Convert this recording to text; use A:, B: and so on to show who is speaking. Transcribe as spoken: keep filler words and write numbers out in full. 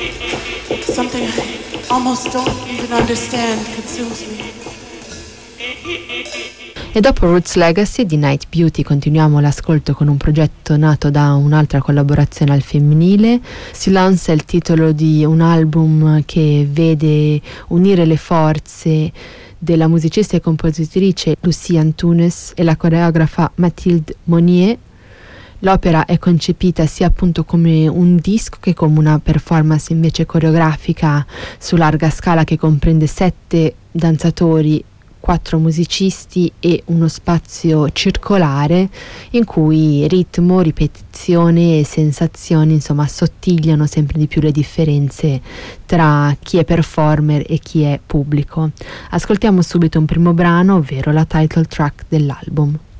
A: Something I almost don't even understand consumes me.
B: E dopo Roots Legacy di Night Beauty continuiamo l'ascolto con un progetto nato da un'altra collaborazione al femminile. Silence è il titolo di un album che vede unire le forze della musicista e compositrice Lucie Antunes e la coreografa Mathilde Monnier. L'opera è concepita sia appunto come un disco che come una performance invece coreografica su larga scala che comprende sette danzatori, quattro musicisti e uno spazio circolare in cui ritmo, ripetizione e sensazioni insomma assottigliano sempre di più le differenze tra chi è performer e chi è pubblico. Ascoltiamo subito un primo brano, ovvero la title track dell'album.